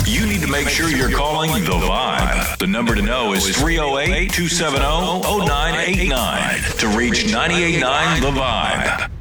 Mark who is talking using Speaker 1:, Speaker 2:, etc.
Speaker 1: you need to make sure you're calling The Vibe. The number to know is 308-270-0989 to reach 98.9 The Vibe.